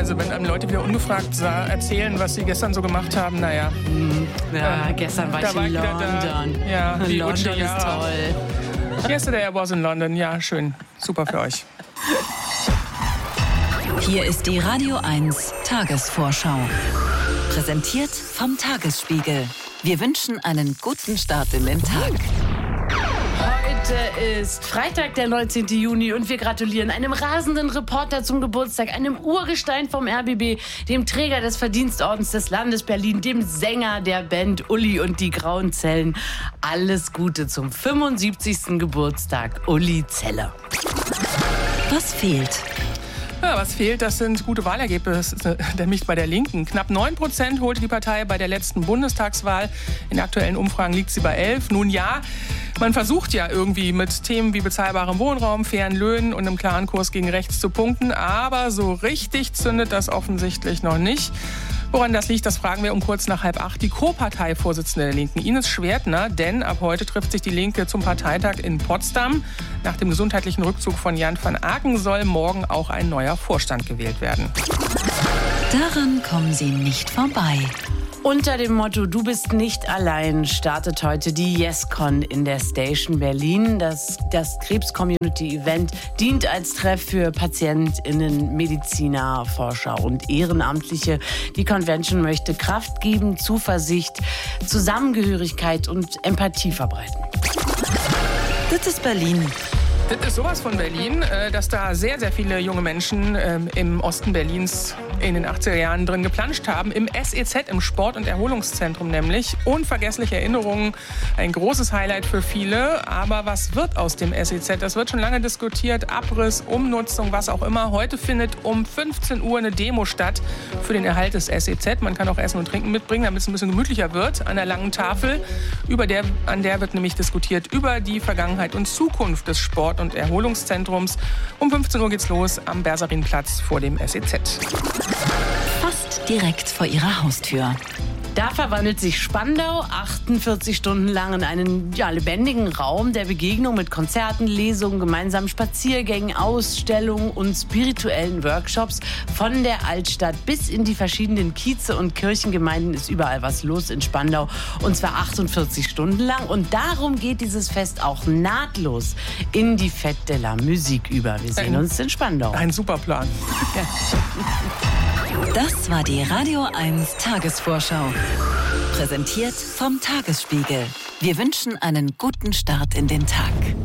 Also wenn einem Leute wieder ungefragt erzählen, was sie gestern so gemacht haben, naja. Gestern war ich in London. Ja, London ist toll. Yesterday I was in London. Ja, schön. Super für euch. Hier ist die Radio 1 Tagesvorschau. Präsentiert vom Tagesspiegel. Wir wünschen einen guten Start in den Tag. Heute ist Freitag, der 19. Juni und wir gratulieren einem rasenden Reporter zum Geburtstag, einem Urgestein vom RBB, dem Träger des Verdienstordens des Landes Berlin, dem Sänger der Band Uli und die Grauen Zellen. Alles Gute zum 75. Geburtstag, Uli Zeller. Was fehlt? Ja, was fehlt, das sind gute Wahlergebnisse, nämlich bei der Linken. Knapp 9% holte die Partei bei der letzten Bundestagswahl. In aktuellen Umfragen liegt sie bei 11%. Nun ja, man versucht ja irgendwie mit Themen wie bezahlbarem Wohnraum, fairen Löhnen und einem klaren Kurs gegen rechts zu punkten. Aber so richtig zündet das offensichtlich noch nicht. Woran das liegt, das fragen wir um kurz nach 7:30 die Co-Parteivorsitzende der Linken, Ines Schwertner. Denn ab heute trifft sich die Linke zum Parteitag in Potsdam. Nach dem gesundheitlichen Rückzug von Jan van Aken soll morgen auch ein neuer Vorstand gewählt werden. Daran kommen Sie nicht vorbei. Unter dem Motto "Du bist nicht allein" startet heute die YesCon in der Station Berlin. Das Krebs-Community-Event dient als Treff für PatientInnen, Mediziner, Forscher und Ehrenamtliche. Die Convention möchte Kraft geben, Zuversicht, Zusammengehörigkeit und Empathie verbreiten. Das ist Berlin. Das ist sowas von Berlin, dass da sehr, sehr viele junge Menschen im Osten Berlins in den 80er Jahren drin geplanscht haben. Im SEZ, im Sport- und Erholungszentrum nämlich. Unvergessliche Erinnerungen, ein großes Highlight für viele. Aber was wird aus dem SEZ? Das wird schon lange diskutiert. Abriss, Umnutzung, was auch immer. Heute findet um 15 Uhr eine Demo statt für den Erhalt des SEZ. Man kann auch Essen und Trinken mitbringen, damit es ein bisschen gemütlicher wird. An der langen Tafel, an der wird nämlich diskutiert über die Vergangenheit und Zukunft des Sport- und Erholungszentrums. Um 15 Uhr geht's los am Bersarinplatz vor dem SEZ. Fast direkt vor Ihrer Haustür. Da verwandelt sich Spandau 48 Stunden lang in einen lebendigen Raum der Begegnung mit Konzerten, Lesungen, gemeinsamen Spaziergängen, Ausstellungen und spirituellen Workshops. Von der Altstadt bis in die verschiedenen Kieze und Kirchengemeinden ist überall was los in Spandau. Und zwar 48 Stunden lang. Und darum geht dieses Fest auch nahtlos in die Fête de la Musique über. Wir sehen uns in Spandau. Ein super Plan. Ja. Das war die Radio 1 Tagesvorschau. Präsentiert vom Tagesspiegel. Wir wünschen einen guten Start in den Tag.